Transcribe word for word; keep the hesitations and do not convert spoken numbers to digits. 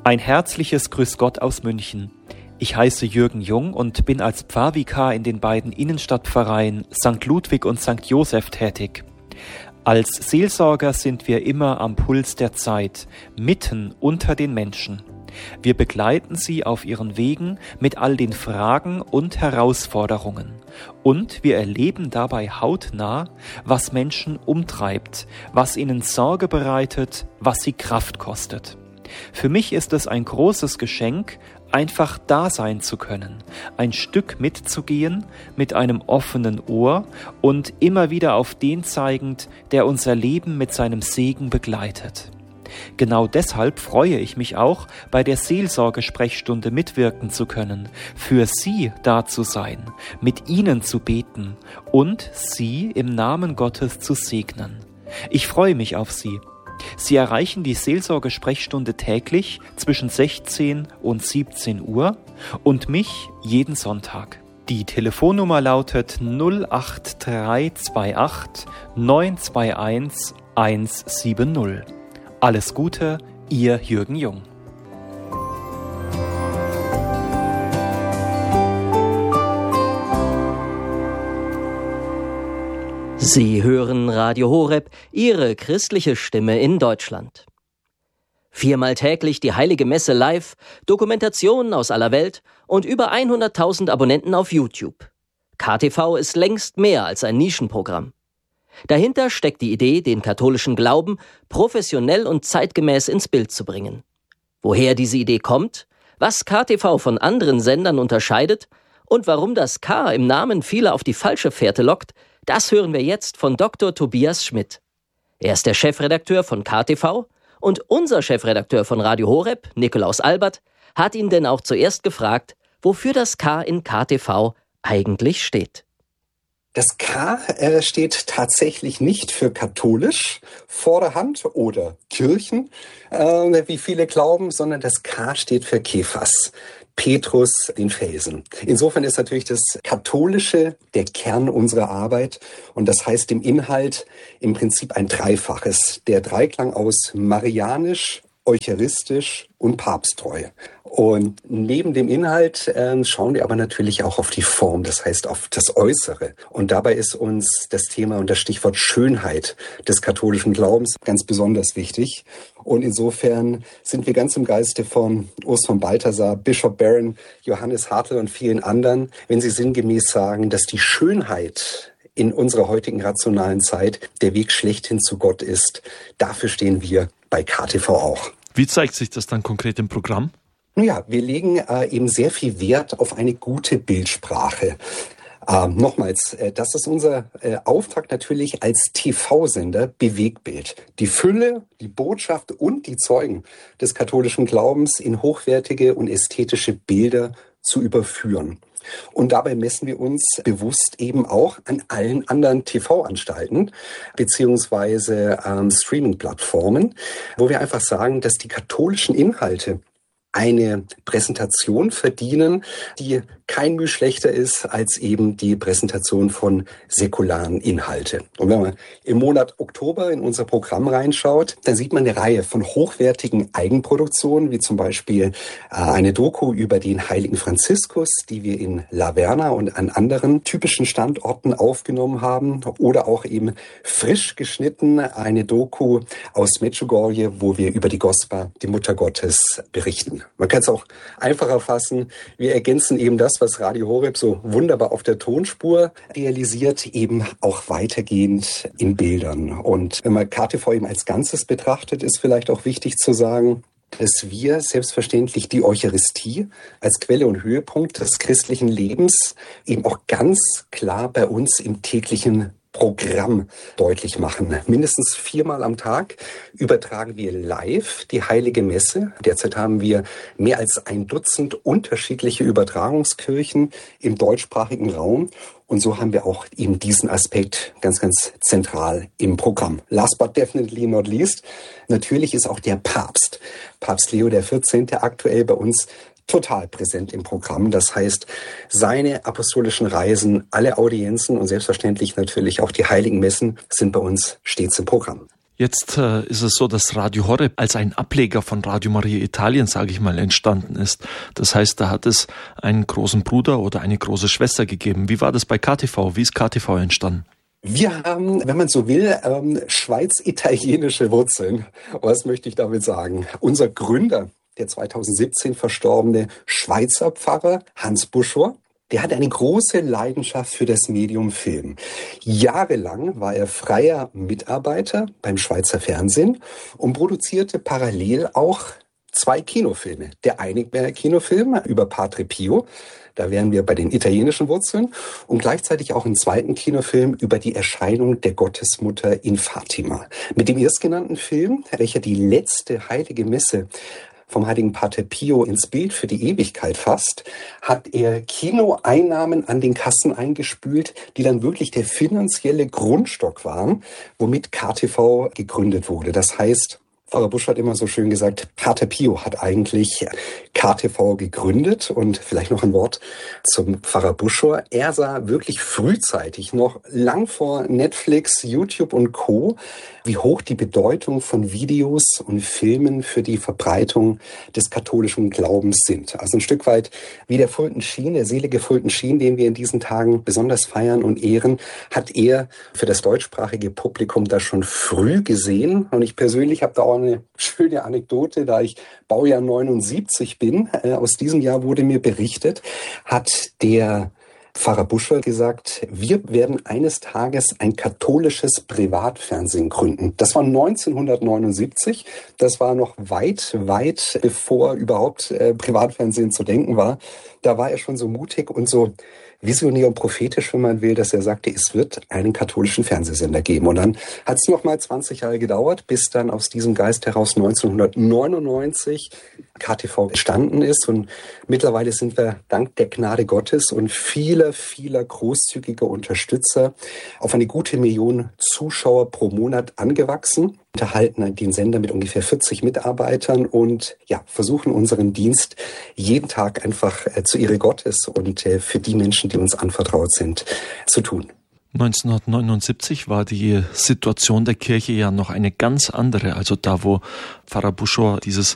Ein herzliches Grüß Gott aus München. Ich heiße Jürgen Jung und bin als Pfarrvikar in den beiden Innenstadtpfarreien Sankt Ludwig und Sankt Joseph tätig. Als Seelsorger sind wir immer am Puls der Zeit, mitten unter den Menschen. Wir begleiten sie auf ihren Wegen mit all den Fragen und Herausforderungen. Und wir erleben dabei hautnah, was Menschen umtreibt, was ihnen Sorge bereitet, was sie Kraft kostet. Für mich ist es ein großes Geschenk, einfach da sein zu können, ein Stück mitzugehen mit einem offenen Ohr und immer wieder auf den zeigend, der unser Leben mit seinem Segen begleitet. Genau deshalb freue ich mich auch, bei der Seelsorgesprechstunde mitwirken zu können, für Sie da zu sein, mit Ihnen zu beten und Sie im Namen Gottes zu segnen. Ich freue mich auf Sie. Sie erreichen die Seelsorgesprechstunde täglich zwischen sechzehn und siebzehn Uhr und mich jeden Sonntag. Die Telefonnummer lautet null acht drei zwei acht neun zwei eins eins sieben null. Alles Gute, Ihr Jürgen Jung. Sie hören Radio Horeb, Ihre christliche Stimme in Deutschland. Viermal täglich die Heilige Messe live, Dokumentationen aus aller Welt und über hunderttausend Abonnenten auf YouTube. K T V ist längst mehr als ein Nischenprogramm. Dahinter steckt die Idee, den katholischen Glauben professionell und zeitgemäß ins Bild zu bringen. Woher diese Idee kommt, was K T V von anderen Sendern unterscheidet und warum das K im Namen viele auf die falsche Fährte lockt, das hören wir jetzt von Doktor Tobias Schmidt. Er ist der Chefredakteur von K T V und unser Chefredakteur von Radio Horeb, Nikolaus Albert, hat ihn denn auch zuerst gefragt, wofür das K in K T V eigentlich steht. Das K äh, steht tatsächlich nicht für katholisch, Vorderhand oder Kirchen, äh, wie viele glauben, sondern das K steht für Kephas, Petrus, den Felsen. Insofern ist natürlich das Katholische der Kern unserer Arbeit und das heißt im Inhalt im Prinzip ein Dreifaches. Der Dreiklang aus marianisch, eucharistisch und papsttreu. Und neben dem Inhalt äh, schauen wir aber natürlich auch auf die Form, das heißt auf das Äußere. Und dabei ist uns das Thema und das Stichwort Schönheit des katholischen Glaubens ganz besonders wichtig. Und insofern sind wir ganz im Geiste von Urs von Balthasar, Bischof Barron, Johannes Hartl und vielen anderen, wenn sie sinngemäß sagen, dass die Schönheit in unserer heutigen rationalen Zeit der Weg schlechthin zu Gott ist. Dafür stehen wir bei K T V auch. Wie zeigt sich das dann konkret im Programm? Ja, wir legen äh, eben sehr viel Wert auf eine gute Bildsprache. Ähm, nochmals, äh, das ist unser äh, Auftrag natürlich als T V-Sender, Bewegtbild. Die Fülle, die Botschaft und die Zeugen des katholischen Glaubens in hochwertige und ästhetische Bilder zu überführen. Und dabei messen wir uns bewusst eben auch an allen anderen T V-Anstalten beziehungsweise ähm, Streaming-Plattformen, wo wir einfach sagen, dass die katholischen Inhalte eine Präsentation verdienen, die kein Mühe schlechter ist als eben die Präsentation von säkularen Inhalte. Und wenn man im Monat Oktober in unser Programm reinschaut, dann sieht man eine Reihe von hochwertigen Eigenproduktionen, wie zum Beispiel äh, eine Doku über den heiligen Franziskus, die wir in La Verna und an anderen typischen Standorten aufgenommen haben, oder auch eben frisch geschnitten eine Doku aus Medjugorje, wo wir über die Gospa, die Mutter Gottes, berichten. Man kann es auch einfacher fassen. Wir ergänzen eben das, was Radio Horeb so wunderbar auf der Tonspur realisiert, eben auch weitergehend in Bildern. Und wenn man K T V eben als Ganzes betrachtet, ist vielleicht auch wichtig zu sagen, dass wir selbstverständlich die Eucharistie als Quelle und Höhepunkt des christlichen Lebens eben auch ganz klar bei uns im täglichen Programm deutlich machen. Mindestens viermal am Tag übertragen wir live die Heilige Messe. Derzeit haben wir mehr als ein Dutzend unterschiedliche Übertragungskirchen im deutschsprachigen Raum. Und so haben wir auch eben diesen Aspekt ganz, ganz zentral im Programm. Last but definitely not least, natürlich ist auch der Papst, Papst Leo der vierzehnte, aktuell bei uns total präsent im Programm. Das heißt, seine apostolischen Reisen, alle Audienzen und selbstverständlich natürlich auch die heiligen Messen sind bei uns stets im Programm. Jetzt äh, ist es so, dass Radio Horeb als ein Ableger von Radio Maria Italien, sage ich mal, entstanden ist. Das heißt, da hat es einen großen Bruder oder eine große Schwester gegeben. Wie war das bei K T V? Wie ist K T V entstanden? Wir haben, wenn man so will, ähm, schweiz-italienische Wurzeln. Was möchte ich damit sagen? Unser Gründer, der zweitausendsiebzehn verstorbene Schweizer Pfarrer Hans Buschor, der hat eine große Leidenschaft für das Medium Film. Jahrelang war er freier Mitarbeiter beim Schweizer Fernsehen und produzierte parallel auch zwei Kinofilme. Der Einigberg-Kinofilm über Padre Pio, da wären wir bei den italienischen Wurzeln, und gleichzeitig auch einen zweiten Kinofilm über die Erscheinung der Gottesmutter in Fatima. Mit dem erstgenannten Film, welcher die letzte heilige Messe vom heiligen Pater Pio ins Bild für die Ewigkeit fasst, hat er Kinoeinnahmen an den Kassen eingespült, die dann wirklich der finanzielle Grundstock waren, womit K T V gegründet wurde. Das heißt, Pfarrer Busch hat immer so schön gesagt, Pater Pio hat eigentlich K T V gegründet. Und vielleicht noch ein Wort zum Pfarrer Buschor. Er sah wirklich frühzeitig, noch lang vor Netflix, YouTube und Co., wie hoch die Bedeutung von Videos und Filmen für die Verbreitung des katholischen Glaubens sind. Also ein Stück weit wie der Fulton Sheen, der selige Fulton Sheen, den wir in diesen Tagen besonders feiern und ehren, hat er für das deutschsprachige Publikum das schon früh gesehen. Und ich persönlich habe da auch eine schöne Anekdote, da ich Baujahr neunundsiebzig bin. Äh, aus diesem Jahr wurde mir berichtet, hat der Pfarrer Buschor gesagt, wir werden eines Tages ein katholisches Privatfernsehen gründen. Das war neunzehnhundertneunundsiebzig. Das war noch weit, weit bevor überhaupt äh, Privatfernsehen zu denken war. Da war er schon so mutig und so visionär und prophetisch, wenn man will, dass er sagte, es wird einen katholischen Fernsehsender geben. Und dann hat es noch mal zwanzig Jahre gedauert, bis dann aus diesem Geist heraus neunzehnhundertneunundneunzig K T V entstanden ist. Und mittlerweile sind wir dank der Gnade Gottes und vieler, vieler großzügiger Unterstützer auf eine gute Million Zuschauer pro Monat angewachsen, unterhalten den Sender mit ungefähr vierzig Mitarbeitern und ja, versuchen unseren Dienst jeden Tag einfach äh, zu Ehre Gottes und äh, für die Menschen, die uns anvertraut sind, zu tun. neunzehnhundertneunundsiebzig war die Situation der Kirche ja noch eine ganz andere. Also da, wo Pfarrer Buschor dieses